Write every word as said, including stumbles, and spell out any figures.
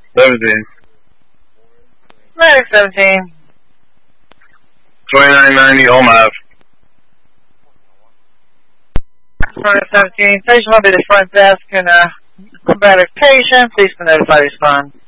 seventeen. Medic seventeen. twenty-nine ninety Omaha. Medic seventeen. Patient will be the front desk and uh, combative patient. Please notify respond.